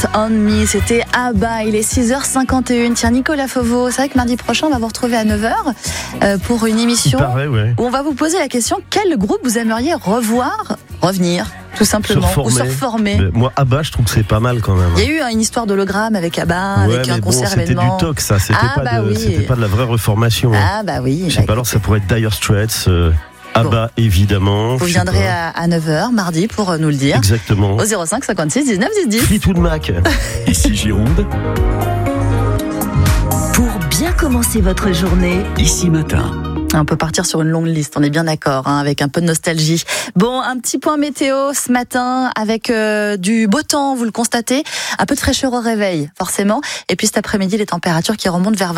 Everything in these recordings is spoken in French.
on Me, c'était ABBA, il est 6h51. Tiens, Nicolas Fauveau, c'est vrai que mardi prochain, on va vous retrouver à 9h pour une émission où on va vous poser la question, quel groupe vous aimeriez revenir tout simplement, ou se reformer. Moi, ABBA, je trouve que c'est pas mal quand même. Il y a eu une histoire d'hologramme avec ABBA, avec un concert événement. C'était du toc, ça. C'était pas de la vraie reformation. Ah bah oui. Je sais pas, alors ça pourrait être Dire Straits, ABBA évidemment. Vous viendrez à 9h mardi pour nous le dire. Exactement. Au 05 56 19 10 10. Fleetwood Mac. Ici Gironde. Pour bien commencer votre journée, Ici Matin. On peut partir sur une longue liste, on est bien d'accord, avec un peu de nostalgie. Bon, un petit point météo ce matin avec du beau temps, vous le constatez, un peu de fraîcheur au réveil, forcément. Et puis cet après-midi, les températures qui remontent vers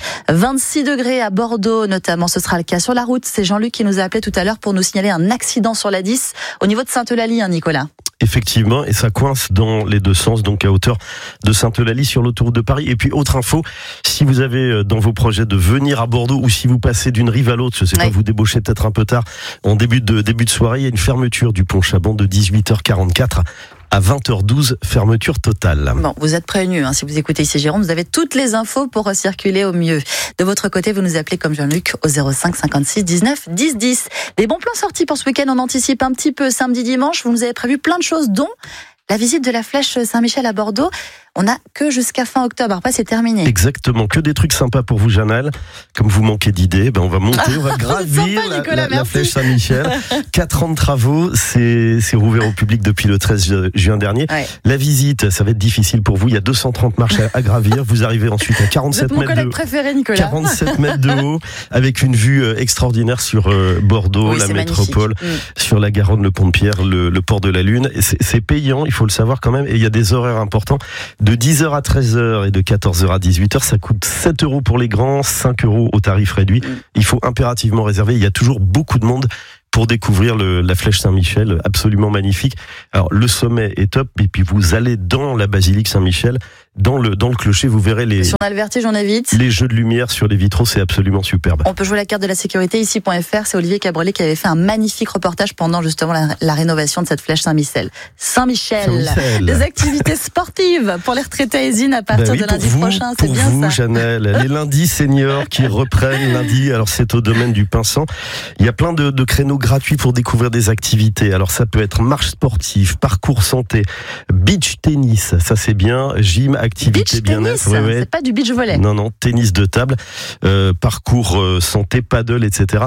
25-26 degrés à Bordeaux notamment. Ce sera le cas sur la route. C'est Jean-Luc qui nous a appelé tout à l'heure pour nous signaler un accident sur la 10 au niveau de Sainte-Eulalie, Nicolas. Effectivement, et ça coince dans les deux sens, donc à hauteur de Sainte-Eulalie sur l'autoroute de Paris. Et puis, autre info, si vous avez dans vos projets de venir à Bordeaux ou si vous passez d'une rive à l'autre, je sais pas, vous débauchez peut-être un peu tard, en début de soirée, il y a une fermeture du pont Chaban de 18h44 à 20h12, fermeture totale. Bon, vous êtes prévenus, si vous écoutez ici Gironde, vous avez toutes les infos pour circuler au mieux. De votre côté, vous nous appelez comme Jean-Luc au 05 56 19 10 10. Des bons plans sortis pour ce week-end, on anticipe un petit peu samedi, dimanche. Vous nous avez prévu plein de choses, dont la visite de la Flèche Saint-Michel à Bordeaux. On n'a que jusqu'à fin octobre, après c'est terminé. Exactement, que des trucs sympas pour vous, Janelle. Comme vous manquez d'idées, on va monter, on va gravir la Flèche Saint-Michel. 4 ans de travaux, c'est rouvert au public depuis le 13 juin dernier. Ouais. La visite, ça va être difficile pour vous, il y a 230 marches à gravir. Vous arrivez ensuite à 47 mètres de haut. Préféré, Nicolas. 47 mètres de haut, avec une vue extraordinaire sur Bordeaux, la métropole, sur la Garonne, le pont de Pierre, le port de la Lune. C'est payant, il faut le savoir quand même, et il y a des horaires importants. De 10h à 13h et de 14h à 18h, ça coûte 7 € pour les grands, 5 € au tarif réduit. Il faut impérativement réserver. Il y a toujours beaucoup de monde pour découvrir la Flèche Saint-Michel, absolument magnifique. Alors, le sommet est top, et puis vous allez dans la basilique Saint-Michel, dans le clocher, vous verrez Si on a le vertige, on évite. Les jeux de lumière sur les vitraux, c'est absolument superbe. On peut jouer la carte de la sécurité ici.fr. C'est Olivier Cabrelé qui avait fait un magnifique reportage pendant justement la rénovation de cette Flèche Saint-Michel. Saint-Michel. Des activités sportives pour les retraités à Esine à partir de lundi prochain. C'est bien ça. Pour vous, Janelle, les lundis seniors qui reprennent lundi. Alors, c'est au domaine du Pinsant. Il y a plein de créneaux gratuits pour découvrir des activités. Alors, ça peut être marche sportive, parcours santé, beach tennis. Ça, c'est bien. Gym, activité bien-être. C'est pas du beach volley. Non, tennis de table, parcours santé, paddle, etc.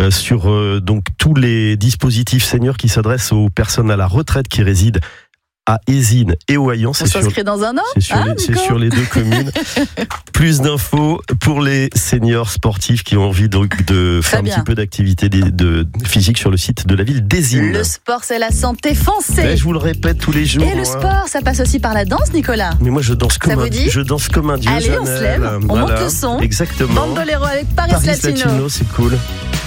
Sur donc tous les dispositifs seniors qui s'adressent aux personnes à la retraite qui résident à Esine et au Haillan. On s'inscrit dans un an. C'est sur les deux communes. Plus d'infos pour les seniors sportifs qui ont envie de faire un petit peu d'activité de physique sur le site de la ville d'Esine. Le sport, c'est la santé, foncée. Je vous le répète tous les jours. Et le sport, ça passe aussi par la danse, Nicolas. Mais moi, je danse comme un dieu. Allez, on se lève, on monte le son. Exactement. Bandolero avec Paris Latino. C'est cool.